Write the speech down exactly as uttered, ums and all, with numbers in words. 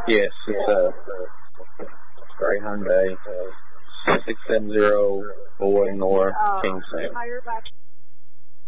Yes, it's a gray Hyundai, six seven zero Boy Nora Uh, King Sam. higher back